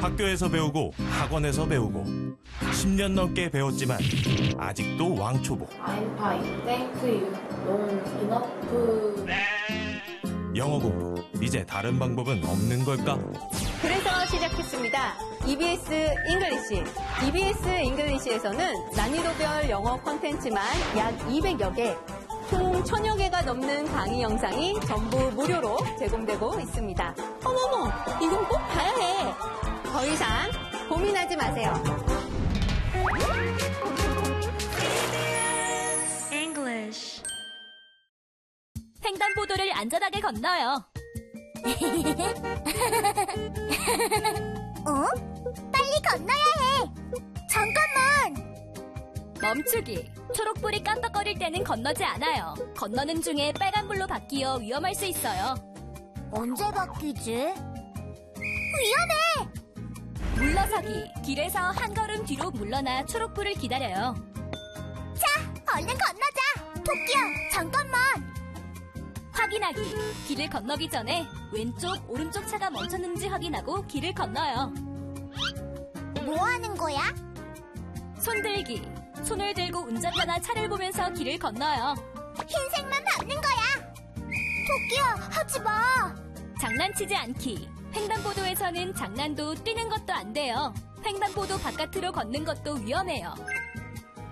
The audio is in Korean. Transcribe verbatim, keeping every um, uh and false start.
학교에서 배우고 학원에서 배우고 십 년 넘게 배웠지만 아직도 왕초보. I'm fine. Thank you. Don't enough. 영어 공부, 이제 다른 방법은 없는 걸까? 그래서 시작했습니다. 이비에스 잉글리시. 이비에스 잉글리시에서는 난이도별 영어 콘텐츠만 약 이백여 개, 총 천여 개가 넘는 강의 영상이 전부 무료로 제공되고 있습니다. 어머머, 이건 꼭 봐야 해. 더 이상 고민하지 마세요. English. 횡단보도를 안전하게 건너요. 어? 빨리 건너야 해. 잠깐만. 멈추기. 초록불이 깜빡거릴 때는 건너지 않아요. 건너는 중에 빨간불로 바뀌어 위험할 수 있어요. 언제 바뀌지? 위험해. 물러서기. 길에서 한 걸음 뒤로 물러나 초록불을 기다려요. 자, 얼른 건너자. 토끼야, 잠깐만. 확인하기. 길을 건너기 전에 왼쪽, 오른쪽 차가 멈췄는지 확인하고 길을 건너요. 뭐 하는 거야? 손들기. 손을 들고 운전자나 차를 보면서 길을 건너요. 흰색만 밟는 거야. 토끼야, 하지 마. 장난치지 않기. 횡단보도에서는 장난도 뛰는 것도 안 돼요. 횡단보도 바깥으로 걷는 것도 위험해요.